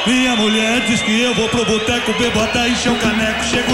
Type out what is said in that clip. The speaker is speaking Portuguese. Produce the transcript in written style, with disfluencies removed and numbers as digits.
Minha mulher diz que eu vou pro boteco, bebo até encher o caneco. Chega